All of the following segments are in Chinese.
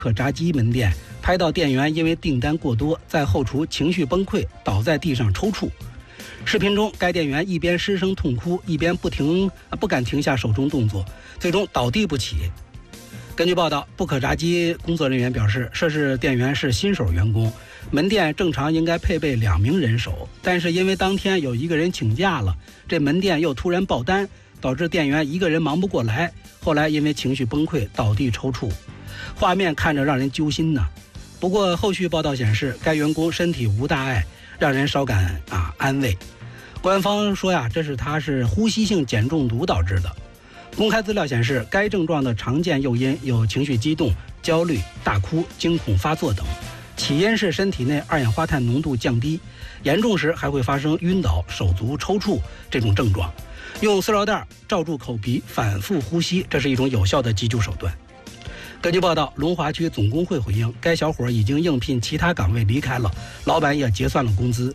可炸鸡门店拍到店员因为订单过多，在后厨情绪崩溃，倒在地上抽搐。视频中，该店员一边失声痛哭，一边不敢停下手中动作，最终倒地不起。根据报道，不可炸鸡工作人员表示，涉事店员是新手员工，门店正常应该配备2名人手，但是因为当天有一个人请假了，这门店又突然爆单，导致店员一个人忙不过来，后来因为情绪崩溃倒地抽搐。画面看着让人揪心呐。不过后续报道显示，该员工身体无大碍，让人稍感安慰。官方说他是呼吸性碱中毒导致的。公开资料显示，该症状的常见诱因有情绪激动、焦虑、大哭、惊恐发作等，起因是身体内二氧化碳浓度降低，严重时还会发生晕倒、手足抽搐这种症状。用塑料袋罩住口鼻，反复呼吸，这是一种有效的急救手段。根据报道，龙华区总工会回应，该小伙已经应聘其他岗位离开了，老板也结算了工资。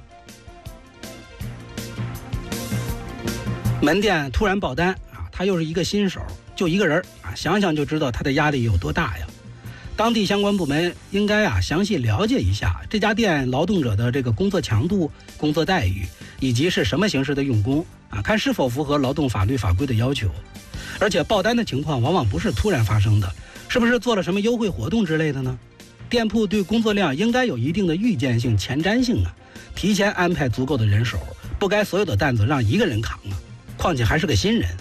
门店突然爆单他又是一个新手，就一个人想想就知道他的压力有多大呀。当地相关部门应该详细了解一下这家店劳动者的这个工作强度、工作待遇，以及是什么形式的用工看是否符合劳动法律法规的要求。而且爆单的情况往往不是突然发生的，是不是做了什么优惠活动之类的呢？店铺对工作量应该有一定的预见性、前瞻性提前安排足够的人手，不该所有的担子让一个人扛况且还是个新人。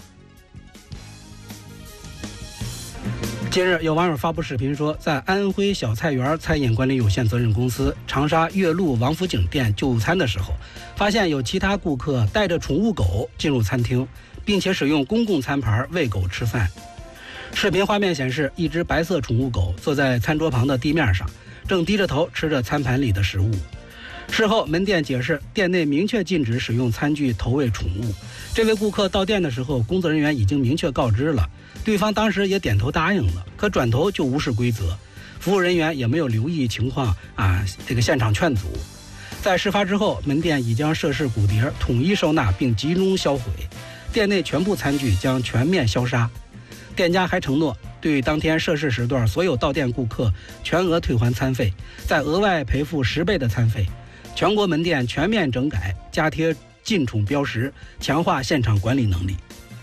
近日，有网友发布视频说，在安徽小菜园餐饮管理有限责任公司长沙岳麓王府井店就餐的时候，发现有其他顾客带着宠物狗进入餐厅，并且使用公共餐盘喂狗吃饭。视频画面显示，一只白色宠物狗坐在餐桌旁的地面上，正低着头吃着餐盘里的食物。事后，门店解释，店内明确禁止使用餐具投喂宠物。这位顾客到店的时候，工作人员已经明确告知了，对方当时也点头答应了，可转头就无视规则，服务人员也没有留意情况现场劝阻。在事发之后，门店已将涉事骨碟统一收纳并集中销毁，店内全部餐具将全面消杀。店家还承诺对当天涉事时段所有到店顾客全额退还餐费，再额外赔付10倍的餐费。全国门店全面整改，加贴禁宠标识，强化现场管理能力。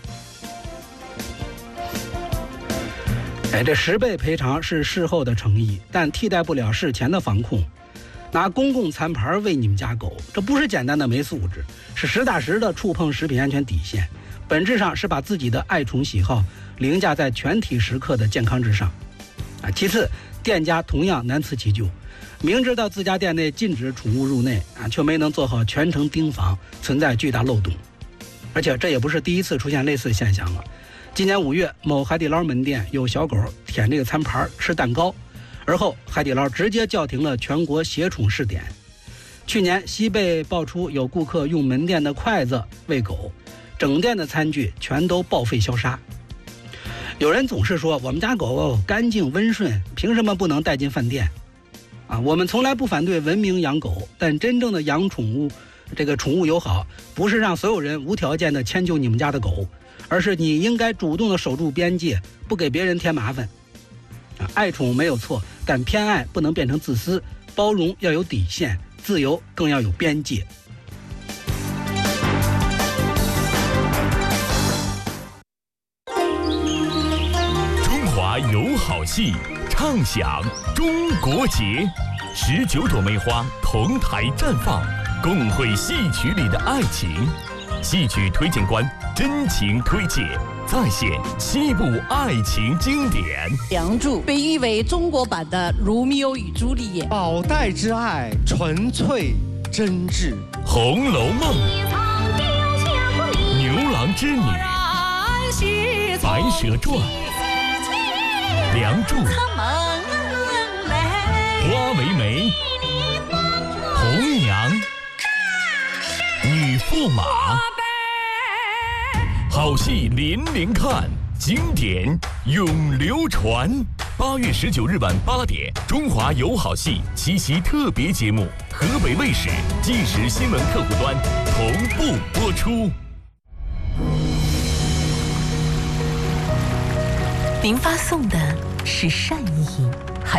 这10倍赔偿是事后的诚意，但替代不了事前的防控。拿公共餐盘喂你们家狗，这不是简单的没素质，是实打实的触碰食品安全底线，本质上是把自己的爱宠喜好凌驾在全体食客的健康之上。其次，店家同样难辞其咎，明知道自家店内禁止宠物入内却没能做好全程盯防，存在巨大漏洞。而且这也不是第一次出现类似现象了。今年5月，某海底捞门店有小狗舔这个餐盘吃蛋糕，而后海底捞直接叫停了全国携宠试点。去年西贝爆出有顾客用门店的筷子喂狗，整店的餐具全都报废消杀。有人总是说我们家狗干净温顺，凭什么不能带进饭店我们从来不反对文明养狗，但真正的养宠物，这个宠物友好，不是让所有人无条件的迁就你们家的狗，而是你应该主动的守住边界，不给别人添麻烦爱宠没有错，但偏爱不能变成自私，包容要有底线，自由更要有边界。 中华有好戏，畅享中国节，19朵梅花同台绽放，共绘戏曲里的爱情。戏曲推荐官真情推介，再现7部爱情经典。 《梁祝》被誉为中国版的《罗密欧与朱丽叶》， 宝黛之爱纯粹真挚，《 红楼梦》牛郎织女，《白蛇传》《梁祝》花为媒，红娘，女驸马。好戏连连看，经典永流传。8月19日晚8点，中华有好戏7期特别节目，河北卫视即时新闻客户端同步播出。 您发送的是善意，